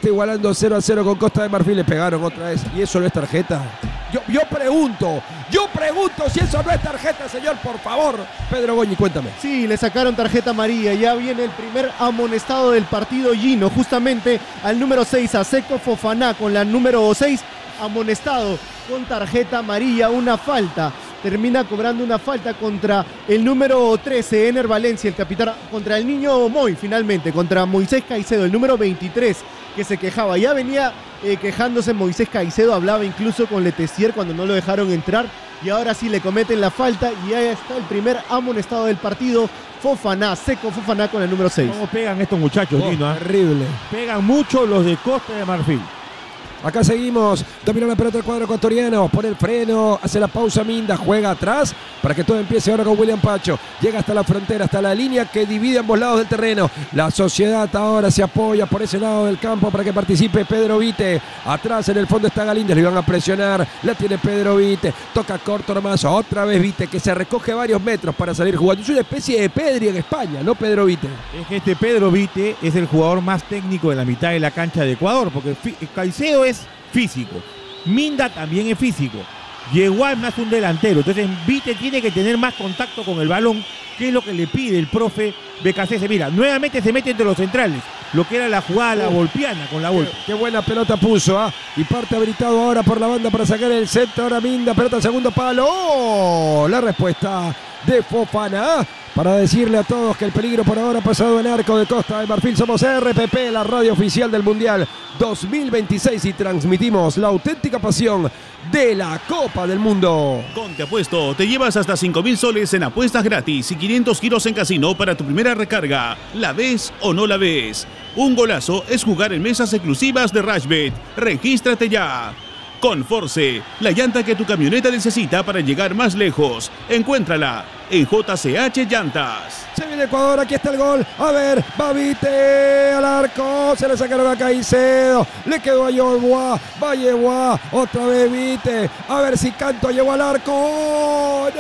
está igualando 0-0 con Costa de Marfil. Le pegaron otra vez. ¿Y eso no es tarjeta? Yo pregunto si eso no es tarjeta, señor, por favor. Pedro Goñi, cuéntame. Sí, le sacaron tarjeta amarilla. Ya viene el primer amonestado del partido, Gino. Justamente al número 6, a Seko Fofana, con la número 6, amonestado con tarjeta amarilla, una falta. Termina cobrando una falta contra el número 13, Ener Valencia, el capitán, contra el niño Moy, finalmente, contra Moisés Caicedo, el número 23, que se quejaba. Ya venía quejándose Moisés Caicedo, hablaba incluso con Letessier cuando no lo dejaron entrar, y ahora sí le cometen la falta, y ahí está el primer amonestado del partido, Fofana, Seko Fofana, con el número 6. ¿Cómo pegan estos muchachos, Gino? Terrible. Pegan mucho los de Costa de Marfil. Acá seguimos, domina la pelota el cuadro ecuatoriano, pone el freno, hace la pausa Minda, juega atrás para que todo empiece ahora con William Pacho. Llega hasta la frontera, hasta la línea que divide ambos lados del terreno. La Sociedad ahora se apoya por ese lado del campo para que participe Pedro Vite. Atrás en el fondo está Galíndez, le iban a presionar, la tiene Pedro Vite, toca corto nomás, otra vez Vite que se recoge varios metros para salir jugando. Es una especie de Pedri en España, ¿no, Pedro Vite? Es que este Pedro Vite es el jugador más técnico de la mitad de la cancha de Ecuador, porque Caicedo es físico, Minda también es físico, Yeguá es más un delantero, entonces Vite tiene que tener más contacto con el balón, que es lo que le pide el profe Becasese. Mira, nuevamente se mete entre los centrales, lo que era la jugada la volpiana con la Volpe. Qué buena pelota puso, y parte habilitado ahora por la banda para sacar el centro. Ahora Minda, pelota al segundo palo. La respuesta de Fofana, para decirle a todos que el peligro por ahora ha pasado en arco de Costa de Marfil. Somos RPP, la radio oficial del Mundial 2026, y transmitimos la auténtica pasión de la Copa del Mundo. Con Te Apuesto te llevas hasta 5.000 soles en apuestas gratis y 500 giros en casino para tu primera recarga. ¿La ves o no la ves? Un golazo es jugar en mesas exclusivas de Rashbet. Regístrate ya. Con Force, la llanta que tu camioneta necesita para llegar más lejos. Encuéntrala en JCH Llantas. Se viene Ecuador, aquí está el gol. A ver, va Vite al arco. Se le sacaron a Caicedo. Le quedó a Yeguá. Va Yeguá. Otra vez Vite. A ver si Canto llegó al arco. ¡Oh!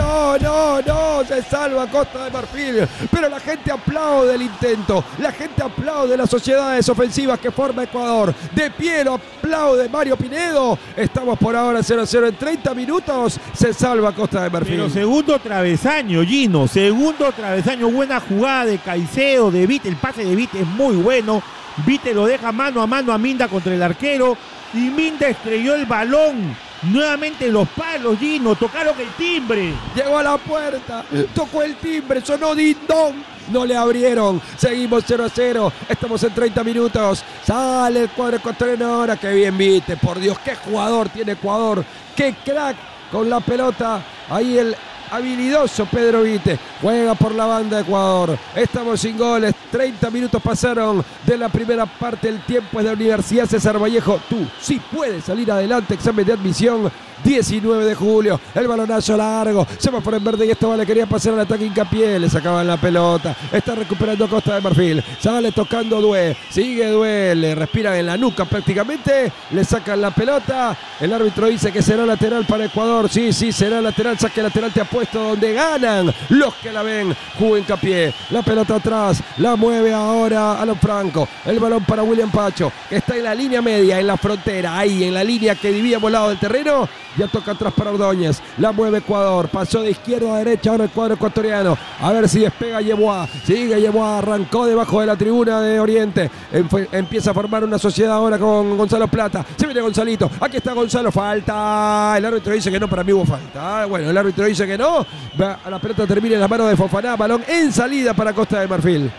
No. Se salva Costa de Marfil. Pero la gente aplaude el intento. La gente aplaude las sociedades ofensivas que forma Ecuador. De pie lo aplaude Mario Pinedo. Estamos por ahora 0-0 en 30 minutos. Se salva Costa de Marfil. Pero segundo travesaño, Gino. Segundo travesaño. Buena jugada de Caicedo, de Vite. El pase de Vite es muy bueno. Vite lo deja mano a mano a Minda contra el arquero. Y Minda estrelló el balón. Nuevamente los palos, Gino. Tocaron el timbre. Llegó a la puerta. Tocó el timbre. Sonó ding-dong. No le abrieron. Seguimos 0-0. Estamos en 30 minutos. Sale el cuadro ecuatoriano ahora. Qué bien Vite. Por Dios, qué jugador tiene Ecuador. Qué crack con la pelota. Ahí el habilidoso Pedro Vite. Juega por la banda de Ecuador. Estamos sin goles. 30 minutos pasaron de la primera parte. El tiempo es de la Universidad César Vallejo. Tú sí puedes salir adelante. Examen de admisión 19 de julio. El balonazo largo. Se va por en verde y esto vale. Quería pasar al ataque Hincapié. Le sacaban la pelota. Está recuperando Costa de Marfil. Sale tocando Dué. Sigue Dué. Le respiran en la nuca prácticamente. Le sacan la pelota. El árbitro dice que será lateral para Ecuador. Sí, será lateral. Saque lateral te apuesto donde ganan los que la ven. Jugó Hincapié. La pelota atrás. La mueve ahora a lo Franco. El balón para William Pacho, que está en la línea media, en la frontera. Ahí en la línea que divide por lado del terreno. Ya toca atrás para Ordóñez. La mueve Ecuador. Pasó de izquierda a derecha ahora el cuadro ecuatoriano. A ver si despega Yeguá. Sigue Yeguá. Arrancó debajo de la tribuna de Oriente. Empieza a formar una sociedad ahora con Gonzalo Plata. Se viene Gonzalito. Aquí está Gonzalo. Falta. El árbitro dice que no. Para mí hubo falta. Bueno, el árbitro dice que no. La pelota termina en las manos de Fofana. Balón en salida para Costa de Marfil.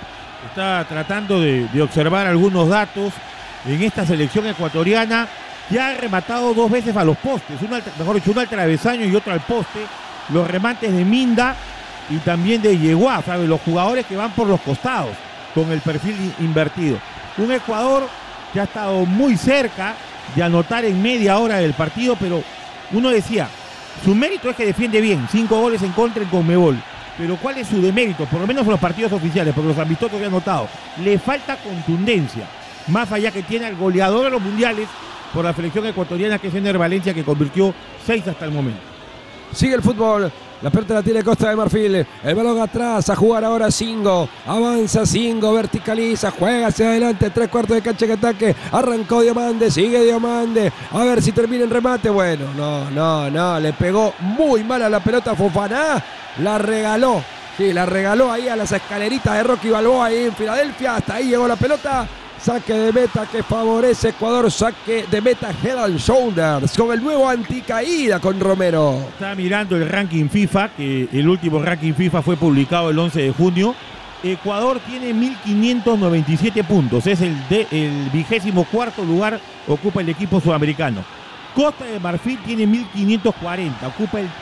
Está tratando de observar algunos datos en esta selección ecuatoriana. Ya ha rematado 2 veces a los postes, uno al travesaño y otro al poste. Los remates de Minda y también de Yeguá, ¿sabes? Los jugadores que van por los costados con el perfil invertido. Un Ecuador que ha estado muy cerca de anotar en media hora del partido, pero uno decía, su mérito es que defiende bien, 5 goles en contra en Conmebol. Pero ¿cuál es su demérito? Por lo menos en los partidos oficiales, porque los amistosos que han notado. Le falta contundencia, más allá que tiene al goleador de los mundiales por la selección ecuatoriana, que es Ener Valencia, que convirtió 6 hasta el momento. Sigue el fútbol. La pelota la tiene Costa de Marfil. El balón atrás. A jugar ahora Singo. Avanza Singo. Verticaliza. Juega hacia adelante. 3/4 de cancha que ataque. Arrancó Diomande. Sigue Diomande. A ver si termina el remate. Bueno, no. Le pegó muy mal a la pelota Fofana. La regaló. Sí, la regaló ahí a las escaleritas de Rocky Balboa ahí en Filadelfia. Hasta ahí llegó la pelota. Saque de meta que favorece Ecuador. Saque de meta Head and Shoulders con el nuevo anticaída con Romero. Está mirando el ranking FIFA, que el último ranking FIFA fue publicado el 11 de junio. Ecuador tiene 1.597 puntos. Es el 24º lugar, ocupa el equipo sudamericano. Costa de Marfil tiene 1.540, ocupa el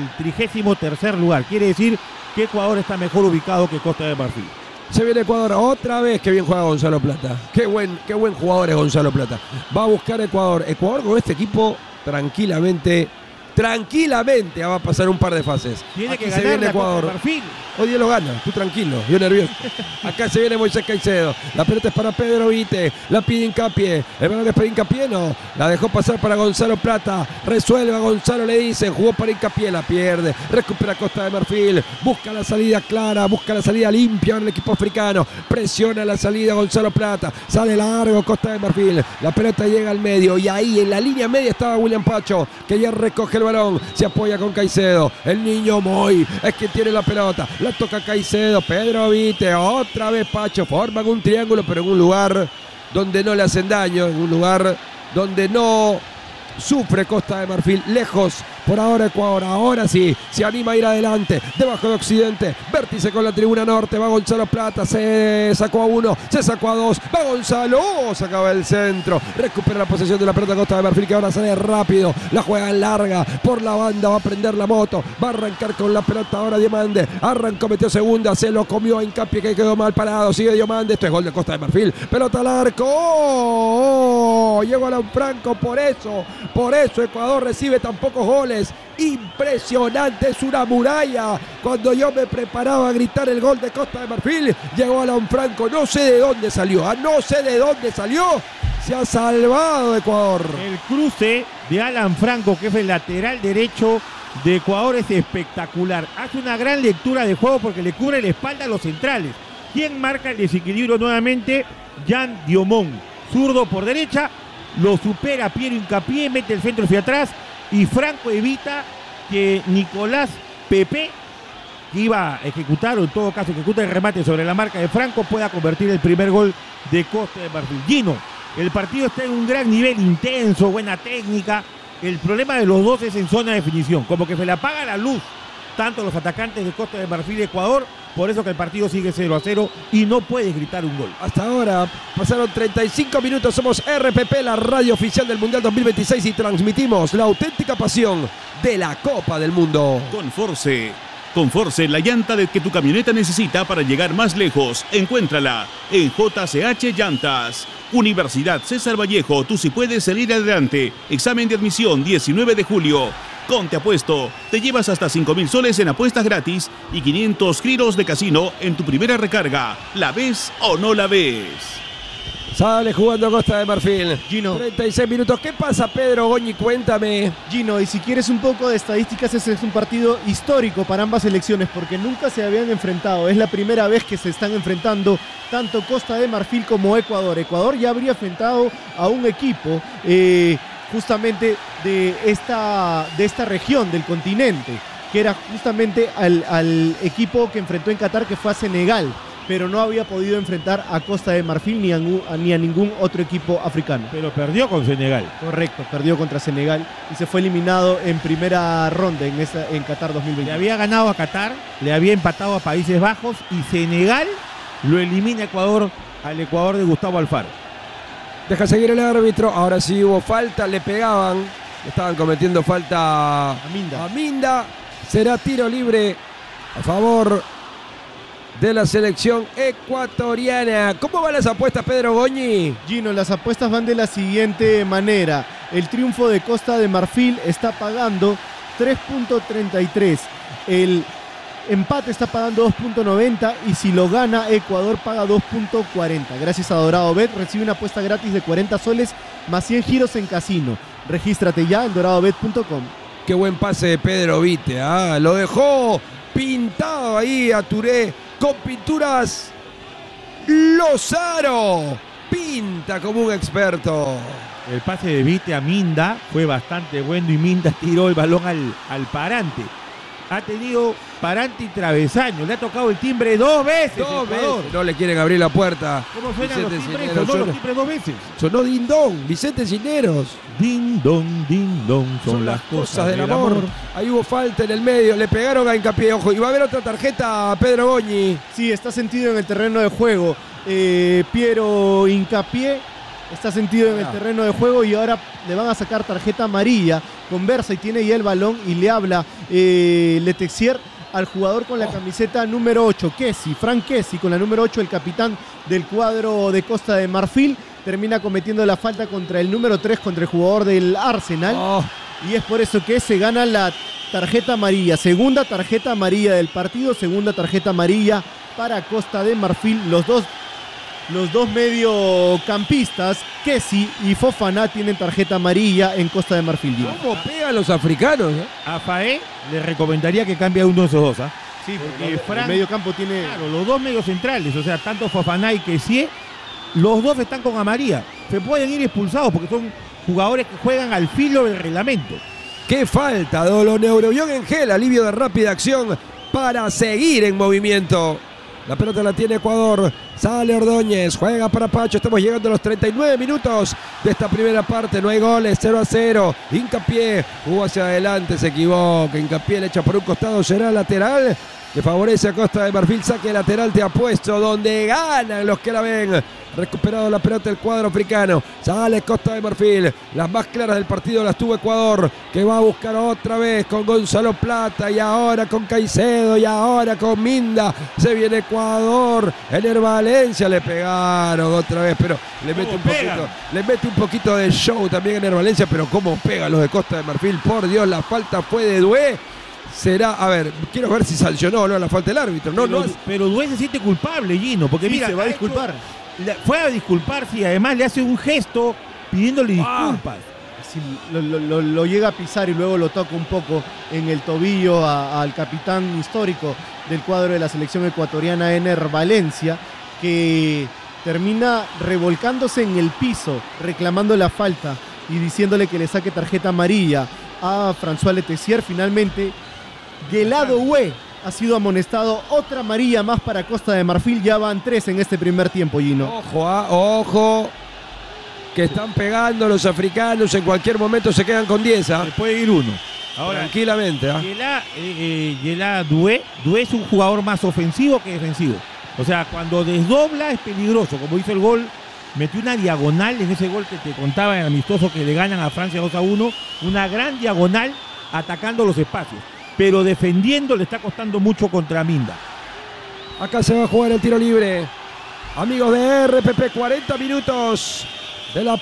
33º lugar. Quiere decir que Ecuador está mejor ubicado que Costa de Marfil. Se viene Ecuador otra vez. Qué bien juega Gonzalo Plata. Qué buen jugador es Gonzalo Plata. Va a buscar Ecuador. Ecuador con este equipo tranquilamente va a pasar un par de fases. Tiene Aquí que se ganar viene la Ecuador. Costa de Marfil. Hoy día lo gana, tú tranquilo, yo nervioso. Acá se viene Moisés Caicedo. La pelota es para Pedro Vite. La pide Hincapié. El balón es para Hincapié, no. La dejó pasar para Gonzalo Plata. Resuelve a Gonzalo, le dice. Jugó para Hincapié, la pierde. Recupera Costa de Marfil. Busca la salida clara, busca la salida limpia en el equipo africano. Presiona la salida Gonzalo Plata. Sale largo Costa de Marfil. La pelota llega al medio y ahí en la línea media estaba William Pacho, que ya recoge el balón. Se apoya con Caicedo. El niño Moy es quien tiene la pelota. La toca Caicedo, Pedro Vite, otra vez Pacho, forman un triángulo, pero en un lugar donde no le hacen daño, en un lugar donde no sufre Costa de Marfil, lejos. Por ahora Ecuador, ahora sí, se anima a ir adelante, debajo de Occidente, vértice con la tribuna norte, va Gonzalo Plata, se sacó a uno, se sacó a dos, va Gonzalo, sacaba el centro, recupera la posesión de la pelota Costa de Marfil, que ahora sale rápido, la juega en larga, por la banda, va a prender la moto, va a arrancar con la pelota ahora Diomande, arrancó, metió segunda, se lo comió a Hincapié que quedó mal parado, sigue Diomande, esto es gol de Costa de Marfil, pelota al arco, llegó Alan Franco, por eso Ecuador recibe tan pocos goles. Impresionante, es una muralla. Cuando yo me preparaba a gritar el gol de Costa de Marfil, llegó Alan Franco, no sé de dónde salió, se ha salvado Ecuador. El cruce de Alan Franco, que es el lateral derecho de Ecuador, es espectacular. Hace una gran lectura de juego porque le cubre la espalda a los centrales. ¿Quién marca el desequilibrio nuevamente? Jan Diomón, zurdo por derecha, lo supera Piero Hincapié, mete el centro hacia atrás y Franco evita que Nicolás Pepe, que iba a ejecutar, o en todo caso ejecuta el remate sobre la marca de Franco, pueda convertir el primer gol de Costa de Marfil. Gino, el partido está en un gran nivel, intenso, buena técnica. El problema de los dos es en zona de definición, como que se le apaga la luz tanto los atacantes de Costa de Marfil y Ecuador, por eso que el partido sigue 0-0 y no puedes gritar un gol. Hasta ahora pasaron 35 minutos, somos RPP, la radio oficial del Mundial 2026 y transmitimos la auténtica pasión de la Copa del Mundo. Con Force, la llanta de que tu camioneta necesita para llegar más lejos. Encuéntrala en JCH Llantas. Universidad César Vallejo, tú sí puedes salir adelante. Examen de admisión 19 de julio. Con Te Apuesto, te llevas hasta 5.000 soles en apuestas gratis y 500 giros de casino en tu primera recarga. ¿La ves o no la ves? Sale jugando Costa de Marfil. Gino. 36 minutos. ¿Qué pasa, Pedro Goñi? Cuéntame. Gino, y si quieres un poco de estadísticas, ese es un partido histórico para ambas selecciones porque nunca se habían enfrentado. Es la primera vez que se están enfrentando tanto Costa de Marfil como Ecuador. Ecuador ya habría enfrentado a un equipo justamente de esta región del continente, que era justamente al equipo que enfrentó en Qatar, que fue a Senegal, pero no había podido enfrentar a Costa de Marfil ni a ningún otro equipo africano. Pero perdió con Senegal. Correcto, perdió contra Senegal y se fue eliminado en primera ronda en Qatar 2020. Le había ganado a Qatar, le había empatado a Países Bajos y Senegal lo elimina a Ecuador, al Ecuador de Gustavo Alfaro. Deja seguir el árbitro. Ahora sí hubo falta, le pegaban. Estaban cometiendo falta a Minda. Será tiro libre a favor de la selección ecuatoriana. ¿Cómo van las apuestas, Pedro Goñi? Gino, las apuestas van de la siguiente manera. El triunfo de Costa de Marfil está pagando 3.33. El empate está pagando 2.90 y si lo gana Ecuador paga 2.40. Gracias a Dorado Bet recibe una apuesta gratis de 40 soles más 100 giros en casino. Regístrate ya en doradobet.com. Qué buen pase de Pedro Vite. Lo dejó pintado ahí a Touré con pinturas Lozaro. Pinta como un experto. El pase de Vite a Minda fue bastante bueno y Minda tiró el balón al Parante. Ha tenido Parante y travesaño. Le ha tocado el timbre 2 veces. Dos veces. No le quieren abrir la puerta. ¿Cómo suenan los Vicente timbres? Cisneros, Sonó los timbres 2 veces. Sonó Din Don, Vicente Cisneros. Din don, son las cosas del amor. Ahí hubo falta en el medio, le pegaron a Hincapié, ojo, y va a haber otra tarjeta a Pedro Goñi. Sí, está sentido en el terreno de juego. Piero Hincapié está sentido en el terreno de juego y ahora le van a sacar tarjeta amarilla. Conversa y tiene ya el balón y le habla Letexier al jugador con la camiseta número 8, Frank Kessi, con la número 8, el capitán del cuadro de Costa de Marfil. Termina cometiendo la falta contra el número 3, contra el jugador del Arsenal. Y es por eso que se gana la tarjeta amarilla. Segunda tarjeta amarilla del partido, segunda tarjeta amarilla para Costa de Marfil. Los dos mediocampistas, Kessi y Fofana, tienen tarjeta amarilla en Costa de Marfil. ¿Cómo pegan los africanos? A Faé le recomendaría que cambie a uno de esos dos. Sí, porque el medio campo tiene... Claro, los dos medios centrales, o sea, tanto Fofana y Kessi, los dos están con amarilla. Se pueden ir expulsados porque son jugadores que juegan al filo del reglamento. ¡Qué falta! Doloneurobión en gel, alivio de rápida acción para seguir en movimiento. La pelota la tiene Ecuador, sale Ordóñez, juega para Pacho, estamos llegando a los 39 minutos de esta primera parte, no hay goles, 0-0, Hincapié jugó hacia adelante, se equivoca, Hincapié le echa por un costado, será lateral, que favorece a Costa de Marfil, saque lateral te apuesto, donde ganan los que la ven. Recuperado la pelota el cuadro africano, sale Costa de Marfil, las más claras del partido las tuvo Ecuador, que va a buscar otra vez con Gonzalo Plata y ahora con Caicedo y ahora con Minda, se viene Ecuador, Ener Valencia, le pegaron otra vez, pero le mete un poquito de show también Ener Valencia, pero cómo pega los de Costa de Marfil, por Dios, la falta fue de Dué. Será, a ver, quiero ver si sancionó o no la falta del árbitro. Pero Dué se siente culpable, Gino, porque mira, se va a disculpar. Fue a disculparse y además le hace un gesto pidiéndole disculpas. Sí, lo llega a pisar y luego lo toca un poco en el tobillo al capitán histórico del cuadro de la selección ecuatoriana, Ener Valencia, que termina revolcándose en el piso, reclamando la falta y diciéndole que le saque tarjeta amarilla a François Letexier. Finalmente, Gelado Hue ha sido amonestado, otra amarilla más para Costa de Marfil, ya van 3 en este primer tiempo, Gino. Ojo, que están pegando los africanos, en cualquier momento se quedan con 10. Se puede ir uno. Ahora, tranquilamente. Gelado Dué es un jugador más ofensivo que defensivo. O sea, cuando desdobla es peligroso, como hizo el gol, metió una diagonal en ese gol que te contaba en amistoso que le ganan a Francia 2-1, una gran diagonal atacando los espacios. Pero defendiendo le está costando mucho contra Minda. Acá se va a jugar el tiro libre. Amigos de RPP, 40 minutos de la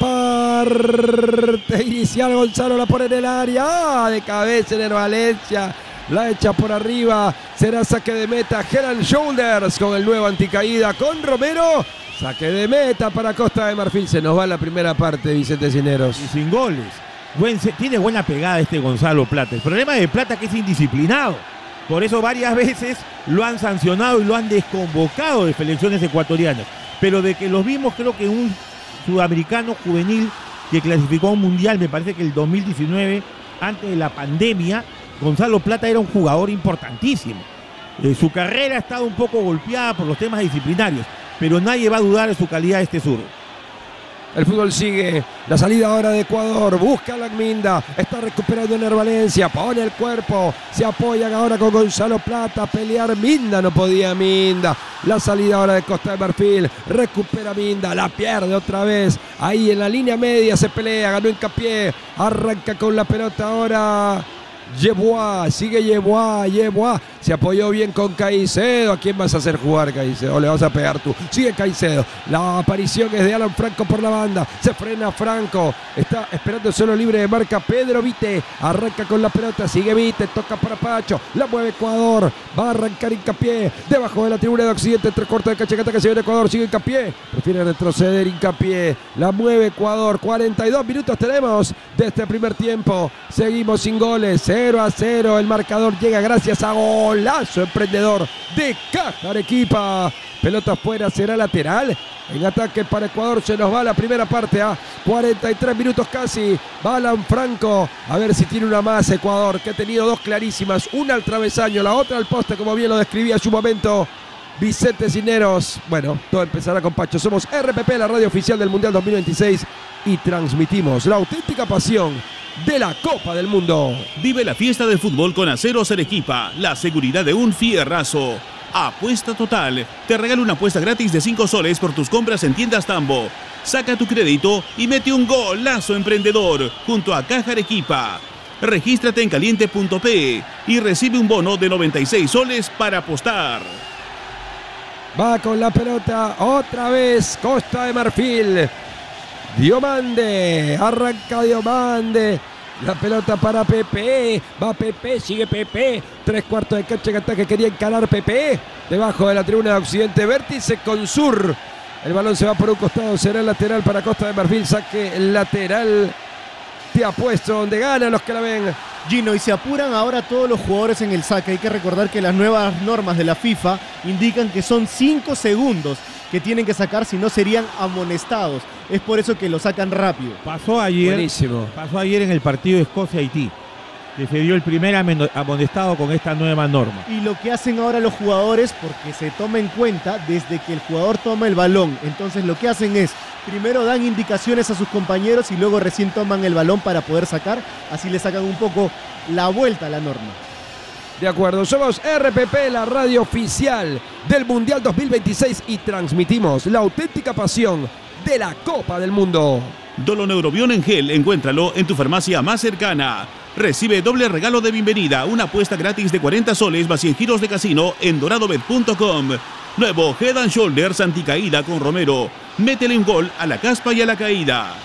parte inicial. Gonzalo la pone en el área. De cabeza en Valencia. La echa por arriba. Será saque de meta. Head and Shoulders con el nuevo anticaída con Romero. Saque de meta para Costa de Marfil. Se nos va la primera parte, Vicente Cisneros. Y sin goles. Tiene buena pegada este Gonzalo Plata. El problema de Plata es que es indisciplinado. Por eso varias veces lo han sancionado y lo han desconvocado de selecciones ecuatorianas. Pero de que los vimos, creo que un sudamericano juvenil que clasificó a un mundial, me parece que el 2019, antes de la pandemia, Gonzalo Plata era un jugador importantísimo. Su carrera ha estado un poco golpeada por los temas disciplinarios, pero nadie va a dudar de su calidad de este zurdo. El fútbol sigue, la salida ahora de Ecuador, busca la Minda, está recuperando Ener Valencia, pone el cuerpo, se apoyan ahora con Gonzalo Plata, pelear Minda, no podía Minda, la salida ahora de Costa de Marfil, recupera Minda, la pierde otra vez, ahí en la línea media se pelea, ganó Hincapié, arranca con la pelota ahora Yeboah, sigue Yeboah, Se apoyó bien con Caicedo. ¿A quién vas a hacer jugar, Caicedo? ¿O le vas a pegar tú? Sigue Caicedo. La aparición es de Alan Franco por la banda. Se frena Franco. Está esperando solo libre de marca Pedro Vite. Arranca con la pelota. Sigue Vite. Toca para Pacho. La mueve Ecuador. Va a arrancar Hincapié. Debajo de la tribuna de Occidente. Entre corto de Cachacata que se viene Ecuador. Sigue Hincapié. Prefiere retroceder Hincapié. La mueve Ecuador. 42 minutos tenemos de este primer tiempo. Seguimos sin goles. 0-0. El marcador llega gracias a golazo emprendedor de Caja Arequipa. Pelota afuera, será lateral. En ataque para Ecuador se nos va la primera parte a 43 minutos casi. Va Alan Franco. A ver si tiene una más Ecuador, que ha tenido dos clarísimas. Una al travesaño, la otra al poste, como bien lo describía en su momento Vicente Cisneros. Bueno, todo empezará con Pacho. Somos RPP, la radio oficial del Mundial 2026, y transmitimos la auténtica pasión de la Copa del Mundo. Vive la fiesta del fútbol con Aceros Arequipa, la seguridad de un fierrazo. Apuesta Total te regala una apuesta gratis de 5 soles por tus compras en tiendas Tambo. Saca tu crédito y mete un golazo emprendedor junto a Caja Arequipa. Regístrate en caliente.pe y recibe un bono de 96 soles para apostar. Va con la pelota otra vez Costa de Marfil. Diomande, arranca Diomande. La pelota para Pepe. Va Pepe, sigue Pepe. 3/4 de cancha en ataque, quería encarar Pepe. Debajo de la tribuna de Occidente, vértice con Sur. El balón se va por un costado, será el lateral para Costa de Marfil. Saque lateral. Te apuesto donde ganan los que la ven. Gino, y se apuran ahora todos los jugadores en el saque. Hay que recordar que las nuevas normas de la FIFA indican que son 5 segundos que tienen que sacar, si no serían amonestados. Es por eso que lo sacan rápido. Pasó ayer en el partido de Escocia-Haití, que se dio el primer amonestado con esta nueva norma. Y lo que hacen ahora los jugadores, porque se toma en cuenta desde que el jugador toma el balón. Entonces lo que hacen es, primero dan indicaciones a sus compañeros y luego recién toman el balón para poder sacar. Así le sacan un poco la vuelta a la norma. De acuerdo, somos RPP, la radio oficial del Mundial 2026, y transmitimos la auténtica pasión de la Copa del Mundo. Doloneurobión en gel, encuéntralo en tu farmacia más cercana. Recibe doble regalo de bienvenida, una apuesta gratis de 40 soles más 100 giros de casino en doradobet.com. Nuevo Head and Shoulders anticaída con Romero. Métele un gol a la caspa y a la caída.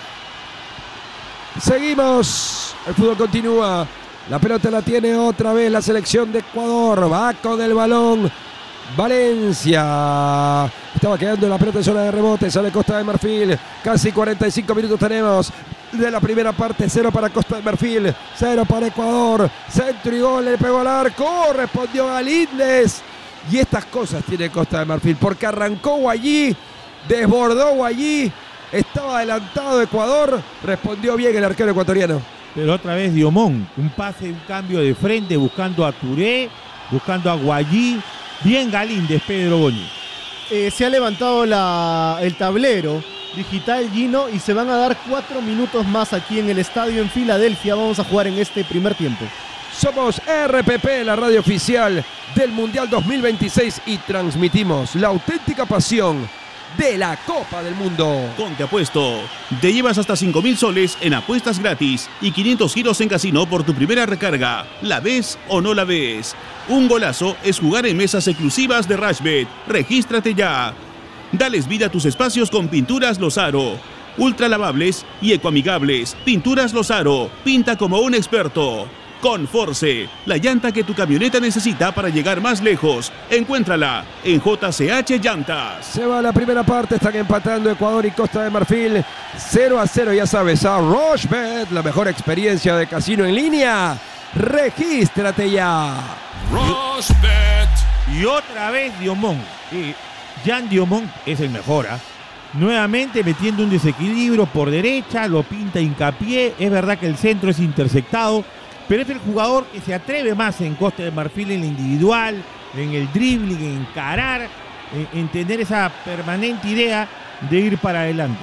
Seguimos, el fútbol continúa. La pelota la tiene otra vez la selección de Ecuador. Va con el balón Valencia. Estaba quedando en la pelota en zona de rebote. Sale Costa de Marfil. Casi 45 minutos tenemos de la primera parte. 0 para Costa de Marfil, 0 para Ecuador. Centro y gol, le pegó al arco. Respondió Galíndez. Y estas cosas tiene Costa de Marfil, porque arrancó Guayí, desbordó Guayí, estaba adelantado Ecuador. Respondió bien el arquero ecuatoriano. Pero otra vez Diomón, un pase, un cambio de frente, buscando a Touré, buscando a Guayí. Bien Galíndez, Pedro Boni. Se ha levantado el tablero digital, Gino, y se van a dar 4 minutos más aquí en el estadio en Filadelfia. Vamos a jugar en este primer tiempo. Somos RPP, la radio oficial del Mundial 2026, y transmitimos la auténtica pasión de la Copa del Mundo. Con Te Apuesto, te llevas hasta 5.000 soles en apuestas gratis y 500 giros en casino por tu primera recarga. ¿La ves o no la ves? Un golazo es jugar en mesas exclusivas de Rashbet. Regístrate ya. Dales vida a tus espacios con Pinturas Lozaro. Ultra lavables y ecoamigables. Pinturas Lozaro. Pinta como un experto. Con Force, la llanta que tu camioneta necesita para llegar más lejos. Encuéntrala en JCH Llantas. Se va la primera parte, están empatando Ecuador y Costa de Marfil. 0-0, ya sabes, a Rochebet, la mejor experiencia de casino en línea. Regístrate ya. Rochebet. Y otra vez Diomón. Jan Diomón es el mejor, ¿eh? Nuevamente metiendo un desequilibrio por derecha, lo pinta Hincapié. Es verdad que el centro es interceptado, pero es el jugador que se atreve más en Costa de Marfil, en la individual, en el dribbling, en encarar, en tener esa permanente idea de ir para adelante.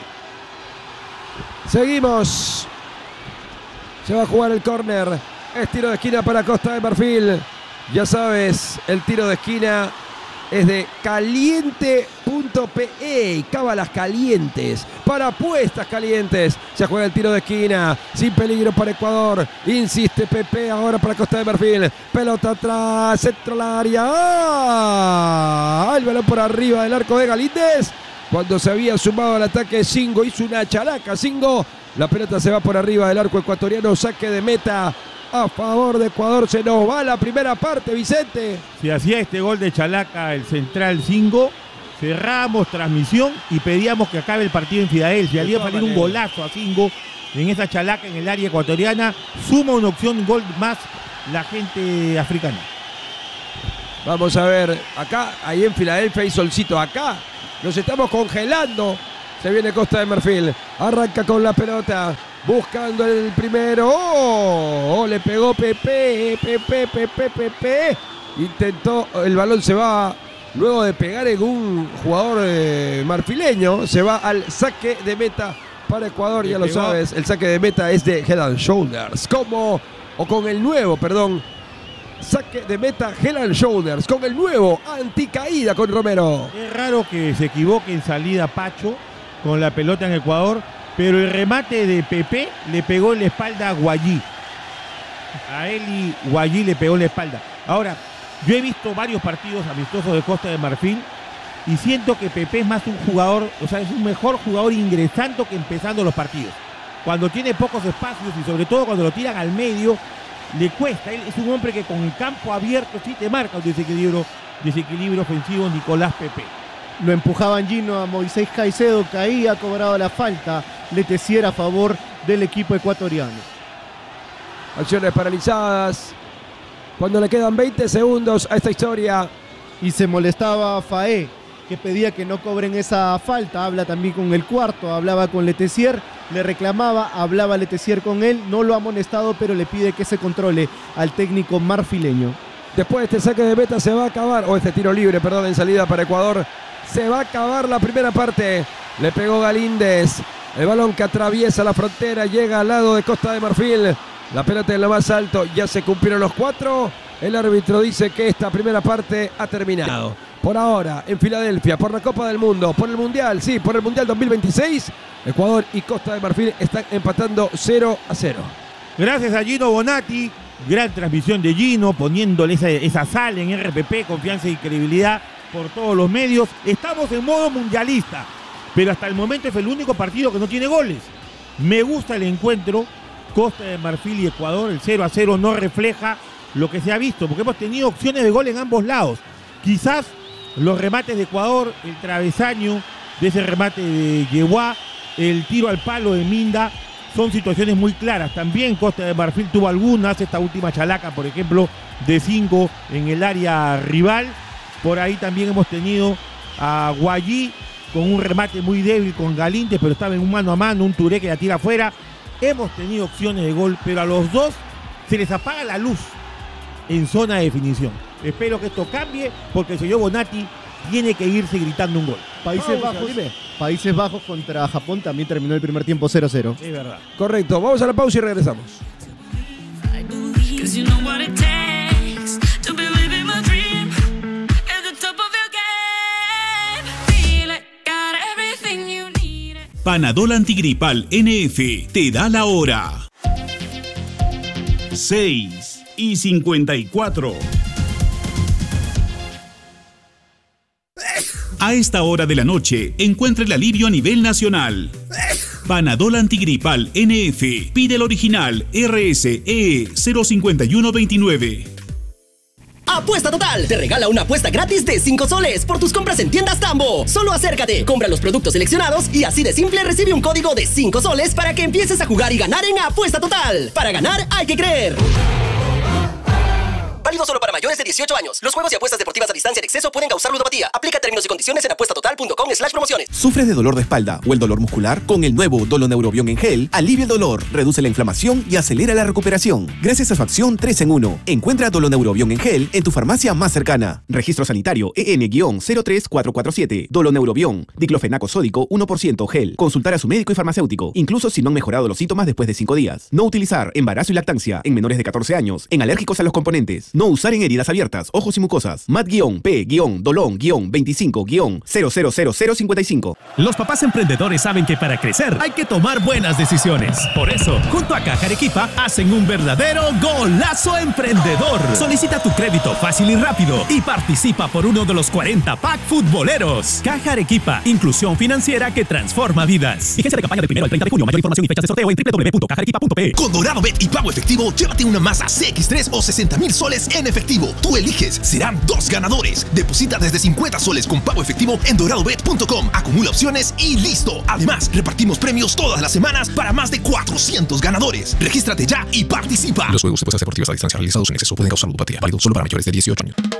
Seguimos. Se va a jugar el córner. Es tiro de esquina para Costa de Marfil. Ya sabes, el tiro de esquina es de caliente.pe, cábalas calientes, para apuestas calientes. Se juega el tiro de esquina, sin peligro para Ecuador. Insiste Pepe, ahora para Costa de Marfil. Pelota atrás, centro al área. ¡Ah! El balón por arriba del arco de Galíndez. Cuando se había sumado al ataque, Singo hizo una chalaca. Singo, la pelota se va por arriba del arco ecuatoriano. Saque de meta a favor de Ecuador. Se nos va la primera parte, Vicente. Si hacía este gol de chalaca el central Singo, cerramos transmisión y pedíamos que acabe el partido en Filadelfia. Le iba a salir un golazo a Singo en esa chalaca en el área ecuatoriana. Suma una opción, gol más la gente africana. Vamos a ver, acá, ahí en Filadelfia hay solcito. Acá nos estamos congelando. Se viene Costa de Marfil. Arranca con la pelota. Buscando el primero. ¡Oh! Le pegó Pepe. Intentó. El balón se va. Luego de pegar en un jugador marfileño. Se va al saque de meta para Ecuador. Ya lo sabes. El saque de meta es de Head and Shoulders. Con el nuevo, perdón. Saque de meta Head and Shoulders. Con el nuevo anticaída con Romero. Es raro que se equivoque en salida Pacho con la pelota en Ecuador, pero el remate de Pepe le pegó en la espalda a Guayí. A Eli Guayí le pegó en la espalda. Ahora, yo he visto varios partidos amistosos de Costa de Marfil y siento que Pepe es más un jugador, o sea, es un mejor jugador ingresando que empezando los partidos. Cuando tiene pocos espacios y sobre todo cuando lo tiran al medio, le cuesta. Él es un hombre que con el campo abierto sí te marca un desequilibrio ofensivo. Nicolás Pepe. Lo empujaban Gino a Moisés Caicedo, caía, ha cobrado la falta. Letessier a favor del equipo ecuatoriano. Acciones paralizadas. Cuando le quedan 20 segundos a esta historia. Y se molestaba a Faé, que pedía que no cobren esa falta. Habla también con el cuarto, hablaba con Letessier, le reclamaba, hablaba Letessier con él. No lo ha amonestado, pero le pide que se controle al técnico marfileño. Después de este saque de meta se va a acabar, o este tiro libre, perdón, en salida para Ecuador. Se va a acabar la primera parte. Le pegó Galíndez. El balón que atraviesa la frontera llega al lado de Costa de Marfil. La pelota en lo más alto. Ya se cumplieron los 4. El árbitro dice que esta primera parte ha terminado. Por ahora, en Filadelfia, por la Copa del Mundo, por el Mundial, sí, por el Mundial 2026, Ecuador y Costa de Marfil están empatando 0-0. Gracias a Gino Bonatti. Gran transmisión de Gino, poniéndole esa sal en RPP, confianza y credibilidad por todos los medios. Estamos en modo mundialista, pero hasta el momento es el único partido que no tiene goles. Me gusta el encuentro Costa de Marfil y Ecuador. El 0-0 no refleja lo que se ha visto, porque hemos tenido opciones de gol en ambos lados. Quizás los remates de Ecuador, el travesaño de ese remate de Yeguá, el tiro al palo de Minda, son situaciones muy claras. También Costa de Marfil tuvo algunas, esta última chalaca, por ejemplo, de 5 en el área rival. Por ahí también hemos tenido a Guayí con un remate muy débil con Galíndez, pero estaba en un mano a mano, un Touré que la tira afuera. Hemos tenido opciones de gol, pero a los dos se les apaga la luz en zona de definición. Espero que esto cambie, porque el señor Bonatti tiene que irse gritando un gol. Países Bajos contra Japón también terminó el primer tiempo 0-0. Es verdad. Correcto, vamos a la pausa y regresamos. Panadol Antigripal NF te da la hora. 6:54. A esta hora de la noche, encuentra el alivio a nivel nacional. Panadol Antigripal NF. Pide el original RSE 05129. Apuesta Total te regala una apuesta gratis de 5 soles por tus compras en tiendas Tambo. Solo acércate, compra los productos seleccionados y así de simple recibe un código de 5 soles para que empieces a jugar y ganar en Apuesta Total. Para ganar hay que creer. Válido solo para mayores de 18 años. Los juegos y apuestas deportivas a distancia de exceso pueden causar ludopatía. Aplica términos y condiciones en apuestatotal.com/promociones. ¿Sufres de dolor de espalda o el dolor muscular? Con el nuevo Doloneurobion en gel, alivia el dolor, reduce la inflamación y acelera la recuperación. Gracias a su acción 3 en 1. Encuentra Doloneurobion en gel en tu farmacia más cercana. Registro sanitario EN-03447. Doloneurobion, diclofenaco sódico 1% gel. Consultar a su médico y farmacéutico, incluso si no han mejorado los síntomas después de 5 días. No utilizar embarazo y lactancia en menores de 14 años, en alérgicos a los componentes. No usar en heridas abiertas, ojos y mucosas. MAT-P-Dolón-25-0000055. Los papás emprendedores saben que para crecer hay que tomar buenas decisiones. Por eso, junto a Caja Arequipa, hacen un verdadero golazo emprendedor. Solicita tu crédito fácil y rápido y participa por uno de los 40 pack futboleros. Caja Arequipa, inclusión financiera que transforma vidas. Vigencia de campaña del 1 al 30 de junio. Mayor información y fechas de sorteo en www.cajarequipa.pe. Con Dorado Bet y Pago Efectivo, llévate una Mazda CX-3 o 60,000 soles en efectivo. Tú eliges, serán 2 ganadores. Deposita desde 50 soles con pago efectivo en doradobet.com. Acumula opciones y listo. Además, repartimos premios todas las semanas para más de 400 ganadores. Regístrate ya y participa. Los juegos de apuestas deportivas a distancia realizados en exceso pueden causar ludopatía. Válido solo para mayores de 18 años.